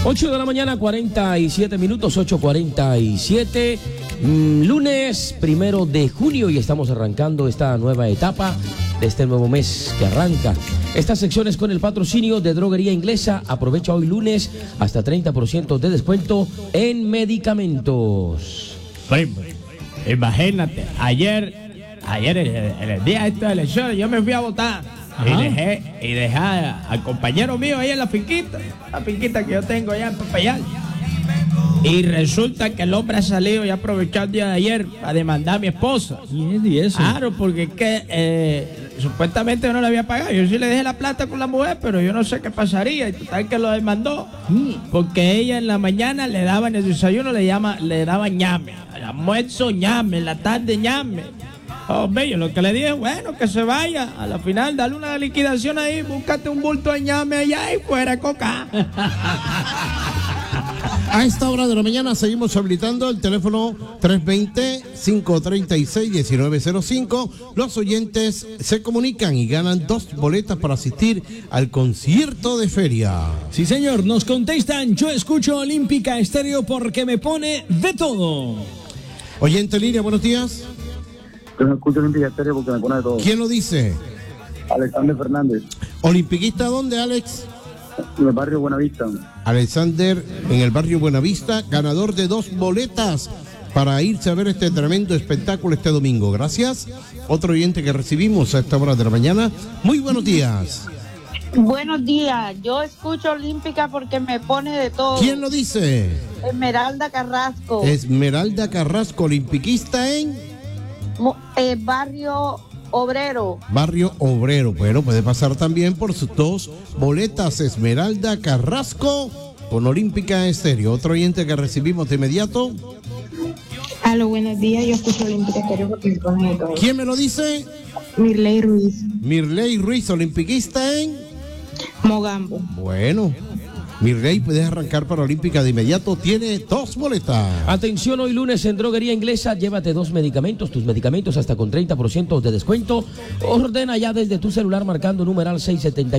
8 de la mañana, 47 minutos, 8:47. Lunes 1 de junio y estamos arrancando esta nueva etapa de este nuevo mes que arranca. Estas secciones con el patrocinio de Droguería Inglesa. Aprovecha hoy lunes hasta 30% de descuento en medicamentos. Primo, imagínate, ayer el día de esta elección yo me fui a votar. Y dejé al compañero mío ahí en la finquita que yo tengo allá en Papayal. Y resulta que el hombre ha salido y ha aprovechado el día de ayer a demandar a mi esposa. ¿Y eso? Claro, porque es que supuestamente yo no le había pagado. Yo sí le dejé la plata con la mujer, pero yo no sé qué pasaría. Y total que lo demandó. Porque ella en la mañana le daba en el desayuno, le daba ñame. Al almuerzo ñame, en la tarde ñame. Hombre, yo lo que le dije, bueno, que se vaya. A la final, dale una liquidación ahí, búscate un bulto de ñame allá y fuera coca. A esta hora de la mañana seguimos habilitando el teléfono 320-536-1905. Los oyentes se comunican y ganan 2 boletas para asistir al concierto de feria. Sí, señor, nos contestan, yo escucho Olímpica Estéreo porque me pone de todo. Oyente en línea, buenos días. Yo no escucho Olímpica Estéreo porque me pone de todo. ¿Quién lo dice? Alexander Fernández. ¿Olimpiquista dónde, Alex? En el barrio Buenavista. Alexander, en el barrio Buenavista, ganador de 2 boletas para irse a ver este tremendo espectáculo este domingo. Gracias. Otro oyente que recibimos a esta hora de la mañana. Muy buenos días. Buenos días, yo escucho Olímpica porque me pone de todo. ¿Quién lo dice? Esmeralda Carrasco. Esmeralda Carrasco, olimpiquista en Barrio Obrero. Barrio Obrero. Bueno, puede pasar también por sus 2 boletas. Esmeralda Carrasco con Olímpica Estéreo. Otro oyente que recibimos de inmediato. Aló, buenos días, yo escucho Olímpica Estéreo porque me pone de todo. ¿Quién me lo dice? Mirley Ruiz. Mirley Ruiz, olimpiquista en Mogambo. Bueno, Mirley, puedes arrancar para Olímpica de inmediato. Tiene 2 boletas. Atención, hoy lunes en Droguería Inglesa, llévate 2 medicamentos, tus medicamentos hasta con 30% de descuento. Ordena ya desde tu celular marcando numeral 670.